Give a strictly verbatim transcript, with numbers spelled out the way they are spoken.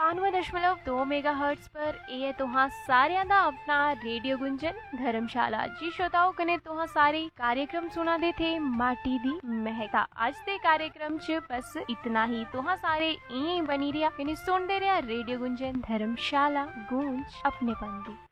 इक्यानवे दशमलव दो मेगा हर्ट्स पर ये तुहा सारियां दा अपना रेडियो गुंजन धर्मशाला। जी श्रोताओ कने तुहा सारे कार्यक्रम सुना दे थे माटी दी महका। आज दे कार्यक्रम च बस इतना ही। तुहा सारे इं बनी रिया कने सुनदे रिया रेडियो गुंजन धर्मशाला गूंज अपने पंदी।